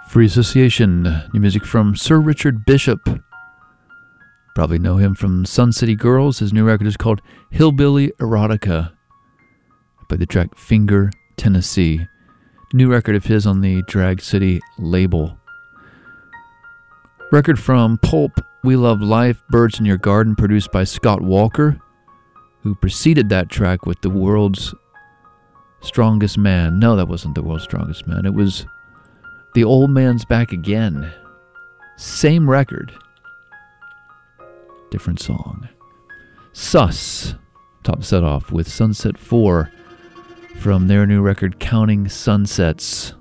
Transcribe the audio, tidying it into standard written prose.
Free Association, new music from Sir Richard Bishop. Probably know him from Sun City Girls. His new record is called Hillbilly Erotica. By the track Finger, Tennessee. New record of his on the Drag City label. Record from Pulp, We Love Life, Birds in Your Garden, produced by Scott Walker, who preceded that track with The World's Strongest Man. No, that wasn't The World's Strongest Man. It was The Old Man's Back Again. Same record. Different song. Sus top set off with Sunset 4 from their new record Counting Sunsets.